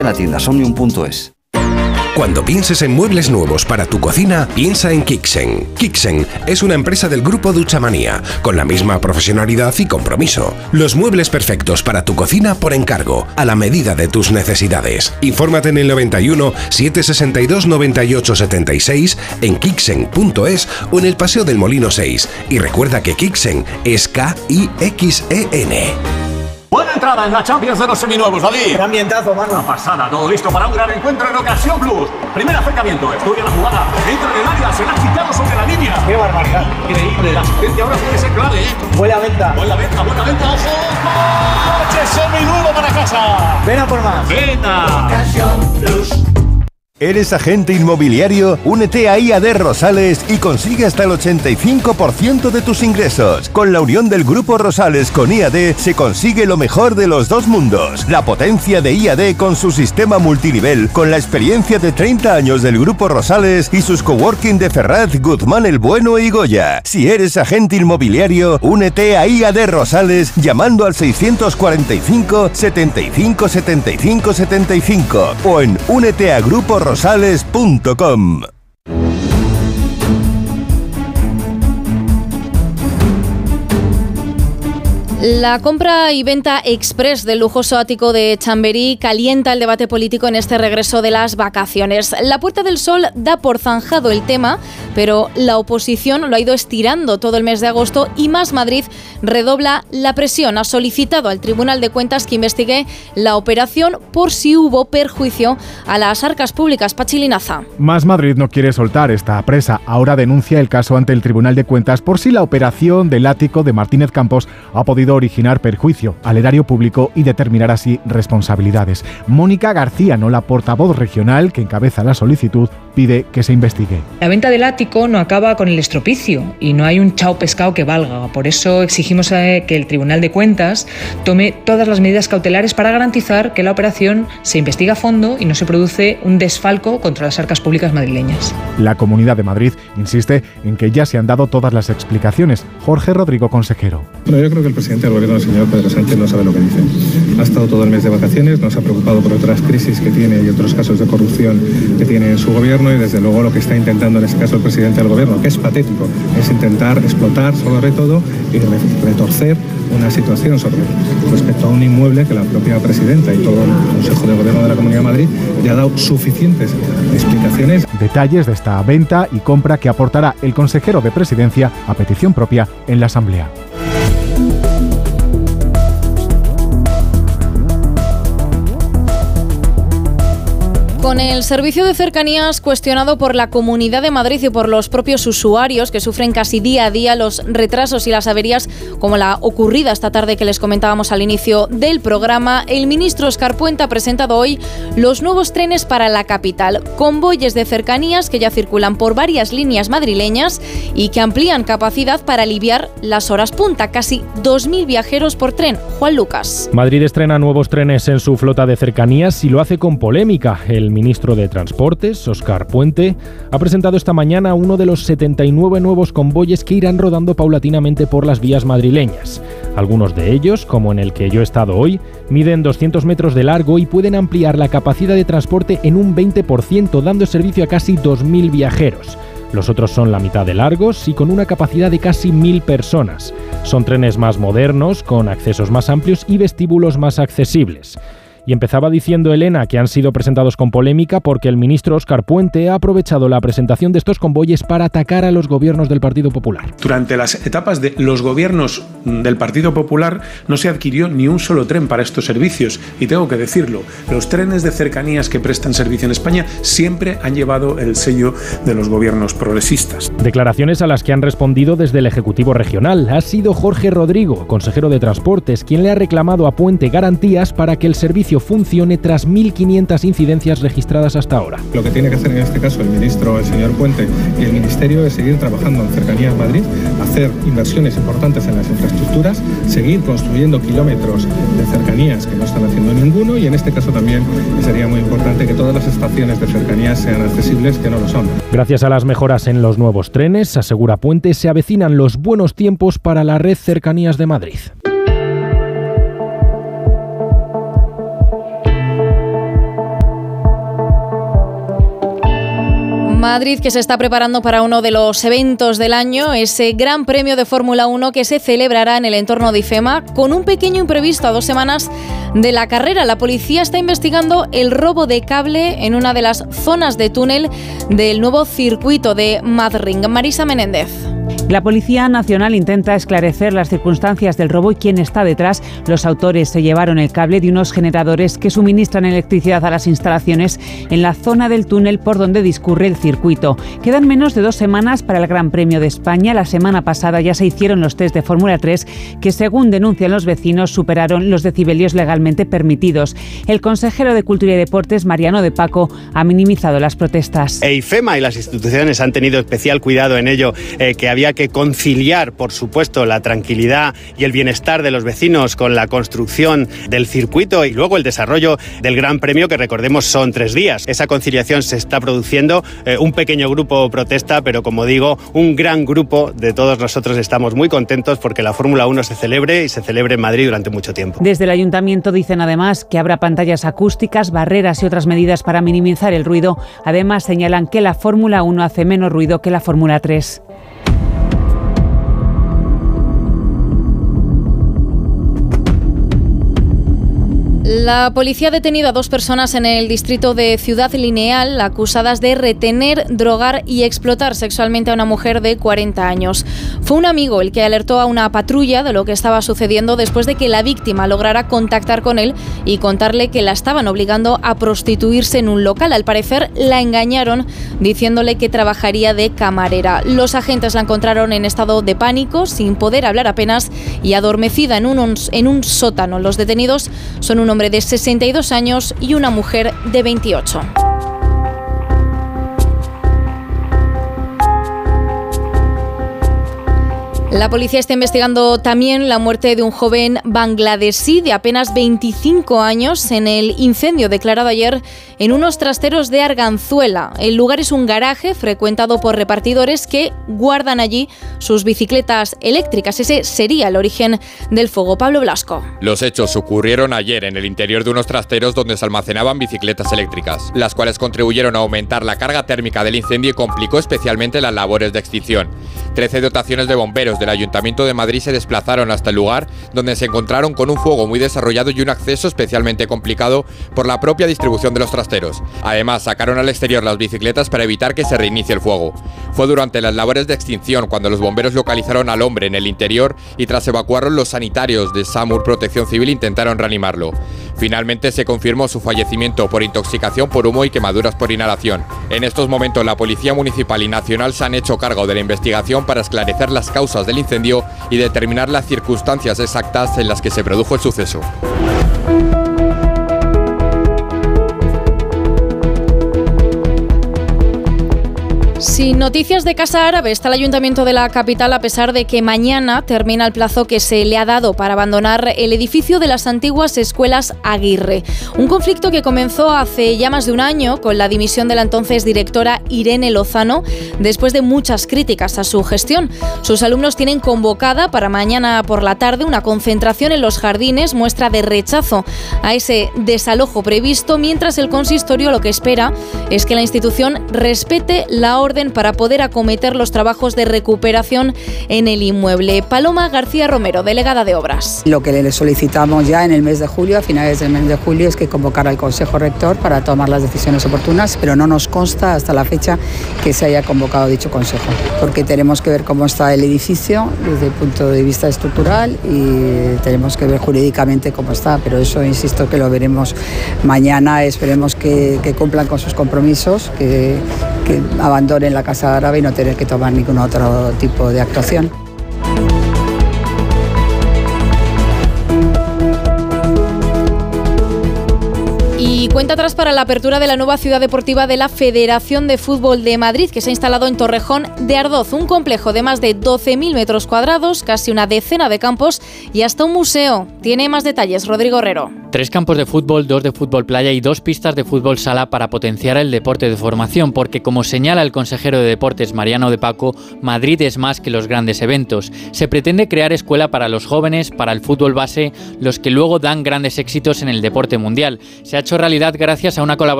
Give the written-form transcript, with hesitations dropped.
en la tienda somnium.es. Cuando pienses en muebles nuevos para tu cocina, piensa en Kixen. Kixen es una empresa del grupo Duchamanía, con la misma profesionalidad y compromiso. Los muebles perfectos para tu cocina por encargo, a la medida de tus necesidades. Infórmate en el 91 762 98 76, en Kixen.es o en el Paseo del Molino 6. Y recuerda que Kixen es K-I-X-E-N. Buena entrada en la Champions de los seminuevos, David. Qué ambientazo, mano. Una pasada, todo listo para un gran encuentro en Ocasión Plus. Primer acercamiento, estudia la jugada, entra en el área, se la ha quitado sobre la línea. Qué barbaridad. Increíble, la asistencia ahora puede ser clave, Buena venta. Buena venta, ojo. ¡Coche seminuevo para casa! Ven a por más. ¡Venta! Ocasión Plus. ¿Eres agente inmobiliario? Únete a IAD Rosales y consigue hasta el 85% de tus ingresos. Con la unión del Grupo Rosales con IAD se consigue lo mejor de los dos mundos. La potencia de IAD con su sistema multinivel, con la experiencia de 30 años del Grupo Rosales y sus coworking de Ferraz, Guzmán el Bueno y Goya. Si eres agente inmobiliario, únete a IAD Rosales llamando al 645 75 75 75 o en úneteagruporosales.com. La compra y venta express del lujoso ático de Chamberí calienta el debate político en este regreso de las vacaciones. La Puerta del Sol da por zanjado el tema, pero la oposición lo ha ido estirando todo el mes de agosto y Más Madrid redobla la presión. Ha solicitado al Tribunal de Cuentas que investigue la operación por si hubo perjuicio a las arcas públicas. Pachi Linaza. Más Madrid no quiere soltar esta presa. Ahora denuncia el caso ante el Tribunal de Cuentas por si la operación del ático de Martínez Campos ha podido originar perjuicio al erario público y determinar así responsabilidades. Mónica García, la portavoz regional que encabeza la solicitud, pide que se investigue. La venta del ático no acaba con el estropicio y no hay un chao pescado que valga. Por eso exigimos que el Tribunal de Cuentas tome todas las medidas cautelares para garantizar que la operación se investiga a fondo y no se produce un desfalco contra las arcas públicas madrileñas. La Comunidad de Madrid insiste en que ya se han dado todas las explicaciones. Jorge Rodrigo, consejero. Bueno, yo creo que el presidente del gobierno, el señor Pedro Sánchez, no sabe lo que dice. Ha estado todo el mes de vacaciones, no se ha preocupado por otras crisis que tiene y otros casos de corrupción que tiene en su gobierno y desde luego lo que está intentando en este caso el presidente del gobierno, que es patético, es intentar explotar sobre todo y retorcer una situación sobre respecto a un inmueble que la propia presidenta y todo el Consejo de Gobierno de la Comunidad de Madrid ya ha dado suficientes explicaciones. Detalles de esta venta y compra que aportará el consejero de Presidencia a petición propia en la Asamblea. Con el servicio de cercanías cuestionado por la Comunidad de Madrid y por los propios usuarios que sufren casi día a día los retrasos y las averías como la ocurrida esta tarde que les comentábamos al inicio del programa, el ministro Óscar Puente ha presentado hoy los nuevos trenes para la capital, convoyes de cercanías que ya circulan por varias líneas madrileñas y que amplían capacidad para aliviar las horas punta, casi 2.000 viajeros por tren. Juan Lucas. Madrid estrena nuevos trenes en su flota de cercanías y lo hace con polémica. El ministro de Transportes, Óscar Puente, ha presentado esta mañana uno de los 79 nuevos convoyes que irán rodando paulatinamente por las vías madrileñas. Algunos de ellos, como en el que yo he estado hoy, miden 200 metros de largo y pueden ampliar la capacidad de transporte en un 20%, dando servicio a casi 2.000 viajeros. Los otros son la mitad de largos y con una capacidad de casi 1.000 personas. Son trenes más modernos, con accesos más amplios y vestíbulos más accesibles. Y empezaba diciendo Elena que han sido presentados con polémica porque el ministro Óscar Puente ha aprovechado la presentación de estos convoyes para atacar a los gobiernos del Partido Popular. Durante las etapas de los gobiernos del Partido Popular no se adquirió ni un solo tren para estos servicios y tengo que decirlo, los trenes de cercanías que prestan servicio en España siempre han llevado el sello de los gobiernos progresistas. Declaraciones a las que han respondido desde el Ejecutivo Regional. Ha sido Jorge Rodrigo, consejero de Transportes, quien le ha reclamado a Puente garantías para que el servicio funcione tras 1.500 incidencias registradas hasta ahora. Lo que tiene que hacer en este caso el ministro, el señor Puente y el Ministerio es seguir trabajando en Cercanías Madrid, hacer inversiones importantes en las infraestructuras, seguir construyendo kilómetros de cercanías que no están haciendo ninguno y en este caso también sería muy importante que todas las estaciones de cercanías sean accesibles, que no lo son. Gracias a las mejoras en los nuevos trenes, asegura Puente, se avecinan los buenos tiempos para la red Cercanías de Madrid. Madrid, que se está preparando para uno de los eventos del año, ese Gran Premio de Fórmula 1 que se celebrará en el entorno de IFEMA, con un pequeño imprevisto a 2 semanas de la carrera. La policía está investigando el robo de cable en una de las zonas de túnel del nuevo circuito de Madrid. Marisa Menéndez. La Policía Nacional intenta esclarecer las circunstancias del robo y quién está detrás. Los autores se llevaron el cable de unos generadores que suministran electricidad a las instalaciones en la zona del túnel por donde discurre el circuito. Quedan menos de 2 semanas para el Gran Premio de España. La semana pasada ya se hicieron los test de Fórmula 3 que, según denuncian los vecinos, superaron los decibelios legalmente permitidos. El consejero de Cultura y Deportes, Mariano de Paco, ha minimizado las protestas. IFEMA y las instituciones han tenido especial cuidado en ello, que había que conciliar, por supuesto, la tranquilidad y el bienestar de los vecinos con la construcción del circuito y luego el desarrollo del Gran Premio, que recordemos son 3 días. Esa conciliación se está produciendo, un pequeño grupo protesta, pero como digo, un gran grupo de todos nosotros estamos muy contentos porque la Fórmula 1 se celebre y se celebre en Madrid durante mucho tiempo. Desde el Ayuntamiento dicen además que habrá pantallas acústicas, barreras y otras medidas para minimizar el ruido. Además señalan que la Fórmula 1 hace menos ruido que la Fórmula 3. La policía ha detenido a 2 personas en el distrito de Ciudad Lineal acusadas de retener, drogar y explotar sexualmente a una mujer de 40 años. Fue un amigo el que alertó a una patrulla de lo que estaba sucediendo después de que la víctima lograra contactar con él y contarle que la estaban obligando a prostituirse en un local. Al parecer la engañaron diciéndole que trabajaría de camarera. Los agentes la encontraron en estado de pánico, sin poder hablar apenas y adormecida en un sótano. Los detenidos son un hombre de 62 años y una mujer de 28. La policía está investigando también la muerte de un joven bangladesí de apenas 25 años en el incendio declarado ayer en unos trasteros de Arganzuela. El lugar es un garaje frecuentado por repartidores que guardan allí sus bicicletas eléctricas. Ese sería el origen del fuego. Pablo Blasco. Los hechos ocurrieron ayer en el interior de unos trasteros donde se almacenaban bicicletas eléctricas, las cuales contribuyeron a aumentar la carga térmica del incendio y complicó especialmente las labores de extinción. 13 dotaciones de bomberos del Ayuntamiento de Madrid se desplazaron hasta el lugar, donde se encontraron con un fuego muy desarrollado y un acceso especialmente complicado por la propia distribución de los trasteros. Además, sacaron al exterior las bicicletas para evitar que se reinicie el fuego. Fue durante las labores de extinción cuando los bomberos localizaron al hombre en el interior y tras evacuarlo los sanitarios de SAMUR Protección Civil intentaron reanimarlo. Finalmente se confirmó su fallecimiento por intoxicación por humo y quemaduras por inhalación. En estos momentos la Policía Municipal y Nacional se han hecho cargo de la investigación para esclarecer las causas del incendio y determinar las circunstancias exactas en las que se produjo el suceso. Sin noticias de Casa Árabe está el Ayuntamiento de la capital, a pesar de que mañana termina el plazo que se le ha dado para abandonar el edificio de las antiguas escuelas Aguirre. Un conflicto que comenzó hace ya más de un año con la dimisión de la entonces directora Irene Lozano, después de muchas críticas a su gestión. Sus alumnos tienen convocada para mañana por la tarde una concentración en los jardines, muestra de rechazo a ese desalojo previsto, mientras el consistorio lo que espera es que la institución respete la orden para poder acometer los trabajos de recuperación en el inmueble. Paloma García Romero, delegada de Obras. Lo que le solicitamos ya en el mes de julio, a finales del mes de julio, es que convocara al Consejo Rector para tomar las decisiones oportunas, pero no nos consta hasta la fecha que se haya convocado dicho Consejo, porque tenemos que ver cómo está el edificio desde el punto de vista estructural y tenemos que ver jurídicamente cómo está, pero eso insisto que lo veremos mañana. Esperemos que cumplan con sus compromisos, que abandonen la Casa Árabe y no tener que tomar ningún otro tipo de actuación. Y cuenta atrás para la apertura de la nueva ciudad deportiva de la Federación de Fútbol de Madrid, que se ha instalado en Torrejón de Ardoz, un complejo de más de 12.000 metros cuadrados, casi una decena de campos y hasta un museo. Tiene más detalles Rodrigo Herrero. 3 campos de fútbol, 2 de fútbol playa y 2 pistas de fútbol sala para potenciar el deporte de formación, porque como señala el consejero de Deportes Mariano de Paco, Madrid es más que los grandes eventos. Se pretende crear escuela para los jóvenes, para el fútbol base, los que luego dan grandes éxitos en el deporte mundial. Se ha hecho realidad gracias a una colaboración